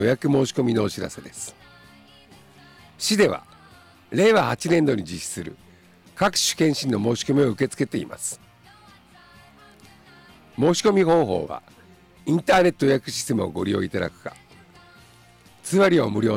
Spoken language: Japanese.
予約申し込みのお知らせです。市では令和8年度に実施する各種検診の申し込みを受け付けています。申し込み方法はインターネット予約システムをご利用いただくか、通話料無料